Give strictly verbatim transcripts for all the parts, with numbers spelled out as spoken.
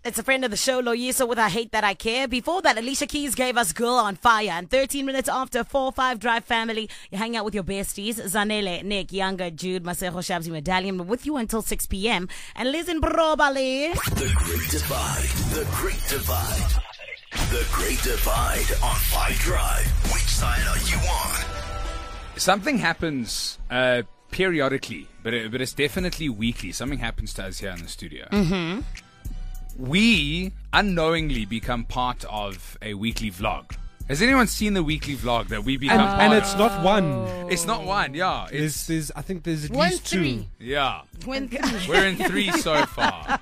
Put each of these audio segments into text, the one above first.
It's a friend of the show, Loyiso, with I Hate That I Care. Before that, Alicia Keys gave us Girl on Fire. And thirteen minutes after four five Drive family, you hang out with your besties. Zanele, Nick, Younger, Jude, Masejo, Shabzi, Medallion. We're with you until six p.m. And Liz in Brobali. The Great Divide. The Great Divide. The Great Divide on Five Drive. Which side are you on? Something happens uh, periodically, but, it, but it's definitely weekly. Something happens to us here in the studio. Mm-hmm. We unknowingly become part of a weekly vlog. Has anyone seen the weekly vlog that we become And, part and of? it's not one. It's not one, yeah. There's, It's, there's, I think there's at One, least two. three. yeah. When We're in three so far.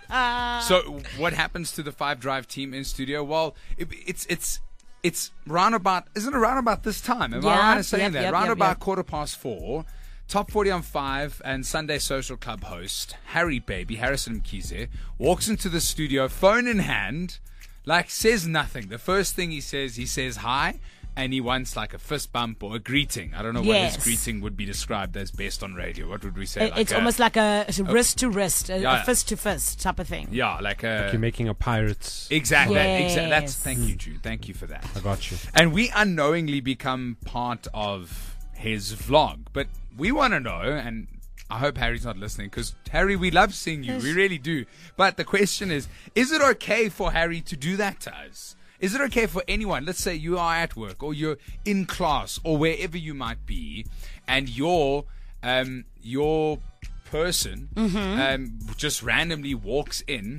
So what happens to the Five Drive team in studio? Well, it, it's it's it's round about, isn't it round about this time? Am I Yeah, right in saying yep, that? yep, round yep, about yep. quarter past four. Top forty on five and Sunday Social Club host Harry Baby, Harrison Mkhize, walks into the studio, phone in hand, like says nothing. The first thing he says, he says hi, and he wants like a fist bump or a greeting. I don't know what Yes. his greeting would be described as best on radio. What would we say? It- it's a- almost like a wrist to wrist, a, Yeah. a fist to fist type of thing. Yeah, like a... You're making a pirate's. Exactly. that- Yes. exa- that's, thank you, Jude. Thank you for that. I got you. And we unknowingly become part of his vlog. But we want to know, and I hope Harry's not listening, because Harry, we love seeing you. We really do. But the question is, is it okay for Harry to do that to us? Is it okay for anyone? Let's say you are at work or you're in class or wherever you might be, and your um, your person um, just randomly walks in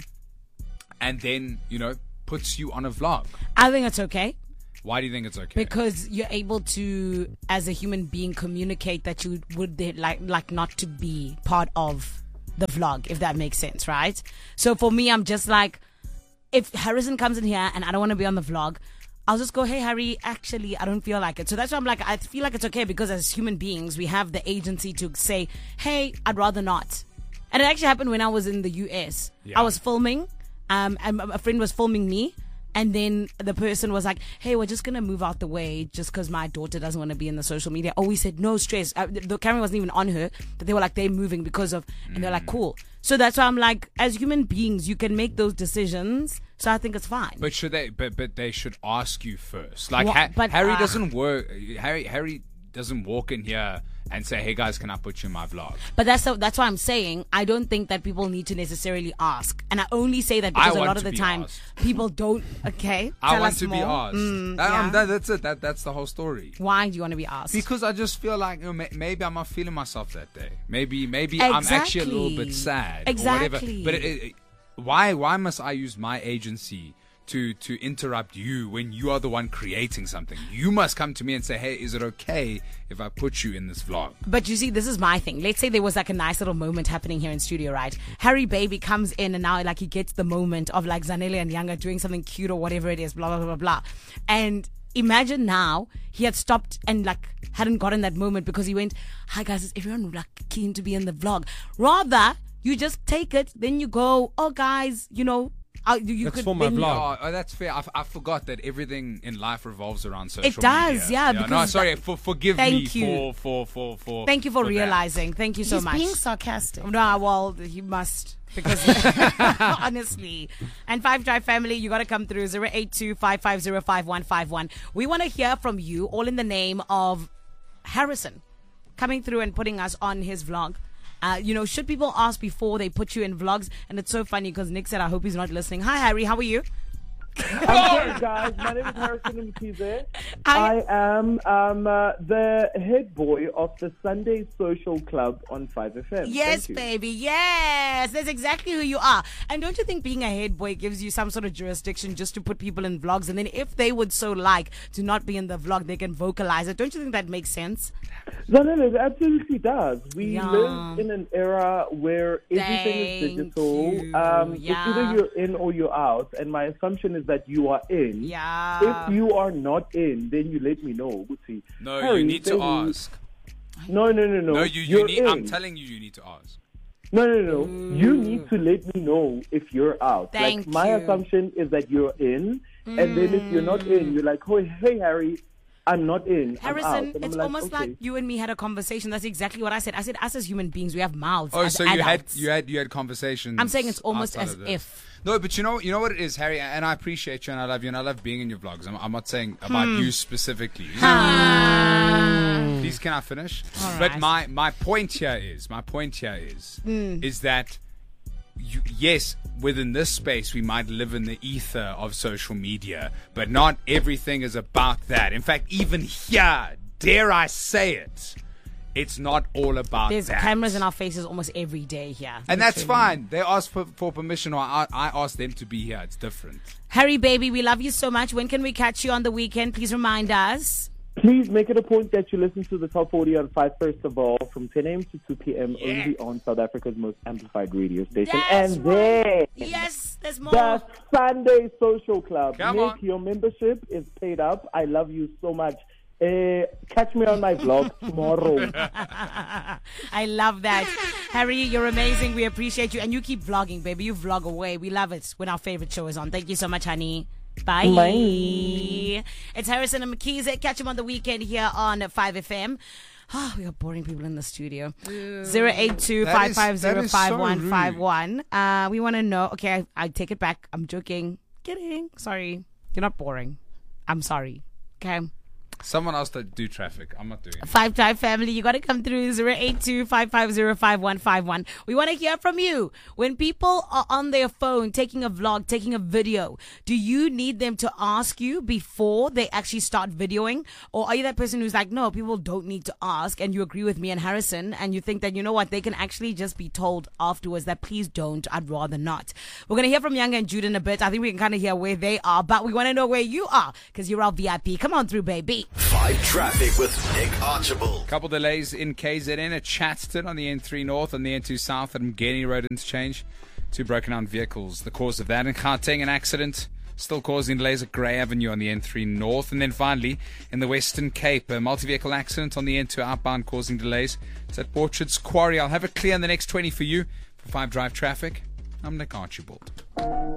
and then, you know, puts you on a vlog. I think it's okay. Why do you think it's okay? Because you're able to, as a human being, communicate that you would they like like not to be part of the vlog, if that makes sense, right? So for me, I'm just like, if Harrison comes in here and I don't want to be on the vlog, I'll just go, hey, Harry, actually, I don't feel like it. So that's why I'm like, I feel like it's okay because as human beings, we have the agency to say, hey, I'd rather not. And it actually happened when I was in the U S. Yeah. I was filming, um, and a friend was filming me. And then the person was like, hey, we're just going to move out the way just because my daughter doesn't want to be in the social media. Oh, we said, no stress. Uh, the, the camera wasn't even on her. But they were like, they're moving because of, and they're like, cool. So that's why I'm like, as human beings, you can make those decisions. So I think it's fine. But should they? But but they should ask you first. Like Well, ha- but, Harry uh, doesn't work. Harry Harry doesn't walk in here and say, "Hey guys, can I put you in my vlog?" But that's the, that's why I'm saying I don't think that people need to necessarily ask. And I only say that because I a want lot of to the be time asked. people don't. Okay, I tell want us to be more. asked. Mm, That- um, yeah. that- that's it. That that's the whole story. Why do you want to be asked? Because I just feel like you know, may- maybe I'm not feeling myself that day. Maybe maybe I'm actually a little bit Exactly. sad. Or Exactly. whatever. But it, it, why why must I use my agency to to interrupt you when you are the one creating something? You must come to me and say, hey, is it okay if I put you in this vlog? But you see, this is my thing. Let's say there was like a nice little moment happening here in studio, right? Harry Baby comes in and now like he gets the moment of like Zanele and Younger doing something cute or whatever it is, blah, blah, blah, blah, blah. And imagine now he had stopped and like hadn't gotten that moment because he went, hi guys, is everyone like keen to be in the vlog? Rather, you just take it, then you go, oh guys, you know, uh, you, you That's could for my then- vlog. Oh, oh, that's fair. I, f- I forgot that everything in life revolves around social It does, media. yeah, no, because sorry, that- for, forgive Thank me you. for, for, for, for. Thank you for, that. realizing. Thank you so He's much. being sarcastic. No, well, he must. Because honestly. And Five Drive family, you got to come through zero eight two, five five zero, five one five one. We want to hear from you, all in the name of Harrison coming through and putting us on his vlog. Uh, you know, should people ask before they put you in vlogs? And it's so funny because Nick said, I hope he's not listening. Hi, Harry. How are you? I'm good, guys. My name is Harrison Mkhize. Hi. I am um, uh, the head boy of the Sunday Social Club on five F M. Yes, Thank you. baby. Yes. That's exactly who you are. And don't you think being a head boy gives you some sort of jurisdiction just to put people in vlogs? And then if they would so like to not be in the vlog, they can vocalize it. Don't you think that makes sense? No, no, no, it absolutely does. We Yeah. live in an era where everything is Thank digital. you. Um, Yeah. It's either you're in or you're out. And my assumption is that you are in. Yeah. If you are not in, then you let me know. Uthi, No, Harry, you need to baby. ask. No, no, no, no. No, you, you You're need. in. I'm telling you, you need to ask. No, no, no. You need to let me know if you're out. Thank like my you. assumption is that you're in, and then if you're not in, you're like, "Oh, hey, Harry, I'm not in. I'm Harrison, out. And I'm it's like, almost okay. like you and me had a conversation. That's exactly what I said. I said, us as human beings, we have mouths. Oh, as so you had adults. you had you had conversations. I'm saying it's almost outside as of this. if. No, but you know you know what it is, Harry, and I appreciate you and I love you and I love being in your vlogs. I'm, I'm not saying about Hmm. you specifically. Ah. Please, can I finish? All But right. my my point here is my point here is Hmm. is that. You, yes, within this space, we might live in the ether of social media, but not everything is about that. In fact, even here, dare I say it, it's not all about There's that. cameras in our faces almost every day here. And that's Literally. fine. They ask for, for permission, or I, I ask them to be here. It's different. Harry, baby, we love you so much. When can we catch you on the weekend? Please remind us. Please make it a point that you listen to the Top forty on five first of all from ten a.m. to two p.m. Yeah. only on South Africa's most amplified radio station. That's and right. then Yes, there's more. the Sunday Social Club. Come Nick, on. your membership is paid up. I love you so much. Uh, catch me on my vlog tomorrow. I love that. Harry, you're amazing. We appreciate you. And you keep vlogging, baby. You vlog away. We love it when our favorite show is on. Thank you so much, honey. Bye. Bye. It's Harrison and McKee's. Catch him on the weekend here on five F M. Oh, we are boring people in the studio. zero eight two, five five zero, five one five one. Uh, we want to know. Okay, I, I take it back. I'm joking. Kidding. Sorry. You're not boring. I'm sorry. Okay. Someone else that do traffic. I'm not doing it. Five Drive family, you got to come through zero eight two, five five zero, five one five one. We want to hear from you. When people are on their phone taking a vlog, taking a video, do you need them to ask you before they actually start videoing? Or are you that person who's like, no, people don't need to ask, and you agree with me and Harrison, and you think that, you know what, they can actually just be told afterwards that please don't, I'd rather not. We're going to hear from Younger and Jude in a bit. I think we can kind of hear where they are, but we want to know where you are because you're our V I P. Come on through, baby. Five Traffic with Nick Archibald. Couple delays in K Z N at Chatston on the N three North and the N two South at Mgeni Road interchange. Two broken down vehicles. The cause of that in Gauteng, an accident still causing delays at Grey Avenue on the N three North. And then finally, in the Western Cape, a multi-vehicle accident on the N two outbound causing delays. It's at Orchards Quarry. I'll have it clear in the next twenty for you. For five Drive Traffic, I'm Nick Archibald.